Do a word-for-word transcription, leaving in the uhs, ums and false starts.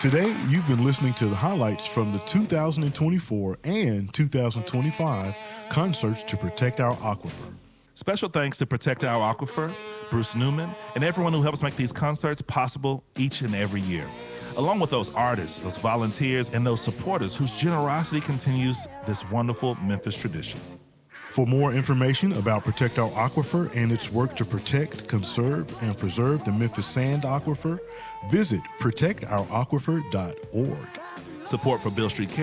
Today, you've been listening to the highlights from the two thousand twenty-four and two thousand twenty-five concerts to protect our aquifer. Special thanks to Protect Our Aquifer, Bruce Newman, and everyone who helps make these concerts possible each and every year. Along with those artists, those volunteers, and those supporters whose generosity continues this wonderful Memphis tradition. For more information about Protect Our Aquifer and its work to protect, conserve, and preserve the Memphis Sand Aquifer, visit protect our aquifer dot org. Support for Beale Street